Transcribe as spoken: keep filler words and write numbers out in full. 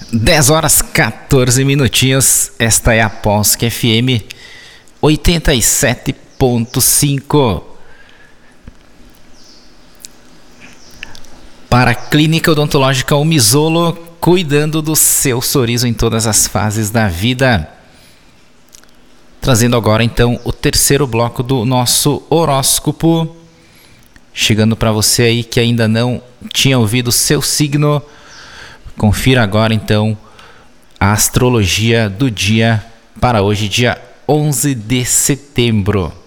dez horas quatorze minutinhos. Esta é a Polsk F M oitenta e sete ponto cinco. Para a Clínica Odontológica Umizolo, cuidando do seu sorriso em todas as fases da vida. Trazendo agora então o terceiro bloco do nosso horóscopo. Chegando para você aí que ainda não tinha ouvido o seu signo. Confira agora então a astrologia do dia para hoje, dia onze de setembro.